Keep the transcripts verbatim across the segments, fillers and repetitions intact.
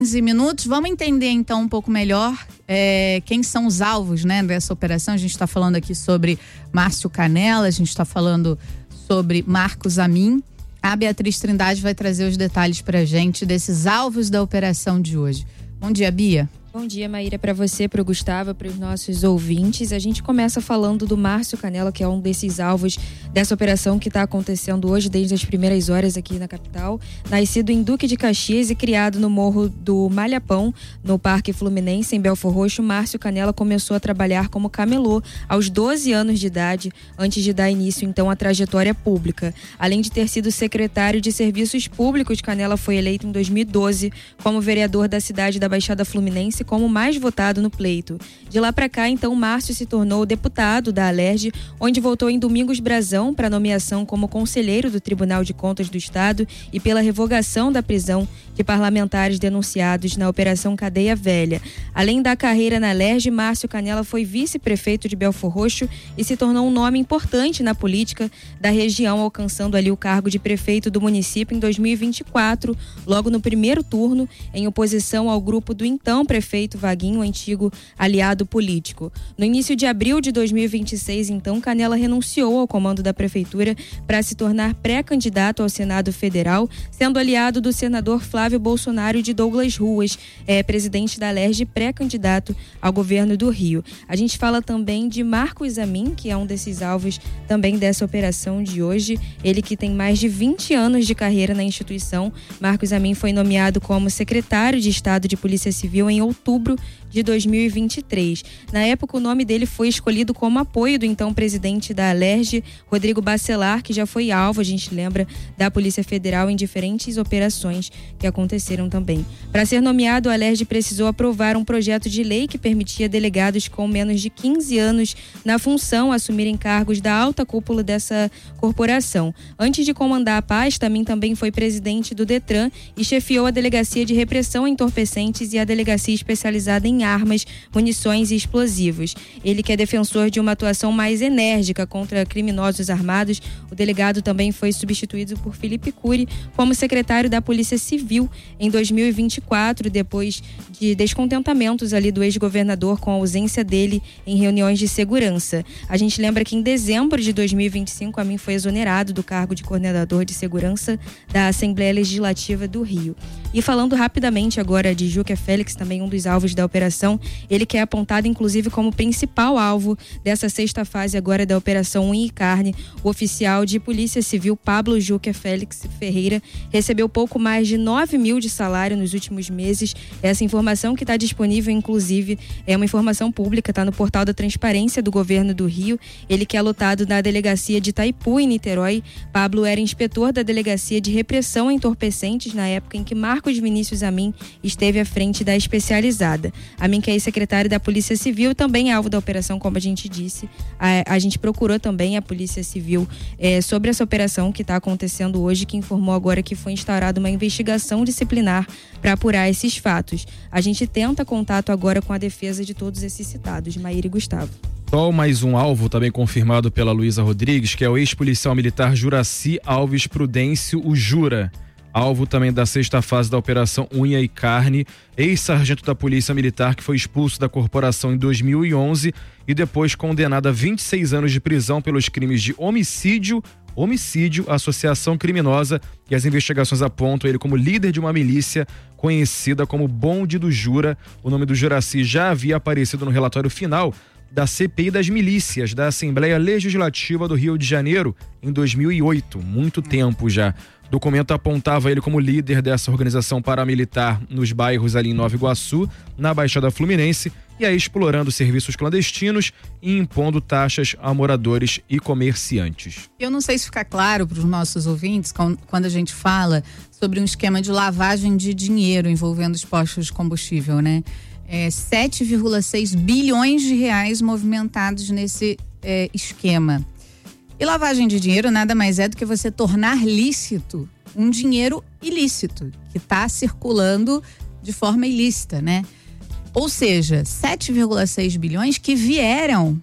quinze minutos. Vamos entender então um pouco melhor é, quem são os alvos, né, dessa operação. A gente está falando aqui sobre Márcio Canela, a gente está falando sobre Marcos Amin. A Beatriz Trindade vai trazer os detalhes para a gente desses alvos da operação de hoje. Bom dia, Bia. Bom dia, Maíra, para você, para o Gustavo, para os nossos ouvintes. A gente começa falando do Márcio Canela, que é um desses alvos dessa operação que está acontecendo hoje, desde as primeiras horas aqui na capital. Nascido em Duque de Caxias e criado no Morro do Malhapão, no Parque Fluminense, em Belfor Roxo, Márcio Canela começou a trabalhar como camelô aos doze anos de idade, antes de dar início, então, à trajetória pública. Além de ter sido secretário de Serviços Públicos, Canela foi eleito em dois mil e doze como vereador da cidade da Baixada Fluminense, como mais votado no pleito. De lá para cá, então, Márcio se tornou deputado da Alerj, onde votou em Domingos Brazão para nomeação como conselheiro do Tribunal de Contas do Estado e pela revogação da prisão de parlamentares denunciados na Operação Cadeia Velha. Além da carreira na Alerj, Márcio Canela foi vice-prefeito de Belfor Roxo e se tornou um nome importante na política da região, alcançando ali o cargo de prefeito do município em dois mil e vinte e quatro, logo no primeiro turno, em oposição ao grupo do então prefeito Vaguinho, antigo aliado político. No início de abril de dois mil e vinte e seis, então, Canela renunciou ao comando da prefeitura para se tornar pré-candidato ao Senado Federal, sendo aliado do senador Flávio Bolsonaro e de Douglas Ruas, é, presidente da Alerj, pré-candidato ao governo do Rio. A gente fala também de Marcos Amin, que é um desses alvos também dessa operação de hoje. Ele que tem mais de vinte anos de carreira na instituição. Marcos Amin foi nomeado como secretário de Estado de Polícia Civil em outubro outubro de dois mil e vinte e três. Na época, o nome dele foi escolhido como apoio do então presidente da Alerj, Rodrigo Bacelar, que já foi alvo, a gente lembra, da Polícia Federal em diferentes operações que aconteceram também. Para ser nomeado, a Alerj precisou aprovar um projeto de lei que permitia delegados com menos de quinze anos na função assumirem cargos da alta cúpula dessa corporação. Antes de comandar a pasta, Amin também foi presidente do Detran e chefiou a Delegacia de Repressão a Entorpecentes e a Delegacia Especializada em Armas, Munições e Explosivos. Ele que é defensor de uma atuação mais enérgica contra criminosos armados. O delegado também foi substituído por Felipe Cury como secretário da Polícia Civil em dois mil e vinte e quatro, depois de descontentamentos ali do ex-governador com a ausência dele em reuniões de segurança. A gente lembra que em dezembro de dois mil e vinte e cinco, Amin foi exonerado do cargo de coordenador de segurança da Assembleia Legislativa do Rio. E falando rapidamente agora de Juca Félix, também um dos alvos da operação, ele que é apontado inclusive como principal alvo dessa sexta fase agora da Operação Unha e Carne. O oficial de Polícia Civil Pablo Juca Félix Ferreira recebeu pouco mais de nove mil de salário nos últimos meses. Essa informação que está disponível, inclusive, é uma informação pública, está no portal da Transparência do Governo do Rio. Ele que é lotado na delegacia de Itaipu, em Niterói. Pablo era inspetor da Delegacia de Repressão a Entorpecentes na época em que Marcos Vinícius Amin esteve à frente da especializada. Amin, que é secretário da Polícia Civil, também é alvo da operação, como a gente disse. A, a gente procurou também a Polícia Civil é, sobre essa operação que está acontecendo hoje, que informou agora que foi instaurada uma investigação disciplinar para apurar esses fatos. A gente tenta contato agora com a defesa de todos esses citados, Maíra e Gustavo. Só mais um alvo também confirmado pela Luísa Rodrigues, que é o ex-policial militar Juraci Alves Prudêncio, o Jura. Alvo também da sexta fase da Operação Unha e Carne, ex-sargento da Polícia Militar que foi expulso da corporação em dois mil e onze e depois condenado a vinte e seis anos de prisão pelos crimes de homicídio, homicídio, associação criminosa, e as investigações apontam ele como líder de uma milícia conhecida como Bonde do Jura. O nome do Juraci já havia aparecido no relatório final da C P I das Milícias da Assembleia Legislativa do Rio de Janeiro em dois mil e oito, muito tempo já. O documento apontava ele como líder dessa organização paramilitar nos bairros ali em Nova Iguaçu, na Baixada Fluminense, e aí explorando serviços clandestinos e impondo taxas a moradores e comerciantes. Eu não sei se fica claro para os nossos ouvintes quando a gente fala sobre um esquema de lavagem de dinheiro envolvendo os postos de combustível, né? É, sete vírgula seis bilhões de reais movimentados nesse é, esquema. E lavagem de dinheiro nada mais é do que você tornar lícito um dinheiro ilícito, que está circulando de forma ilícita, né? Ou seja, sete vírgula seis bilhões que vieram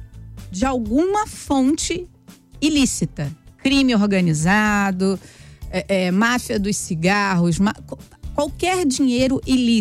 de alguma fonte ilícita. Crime organizado, é, é, máfia dos cigarros, ma... qualquer dinheiro ilícito.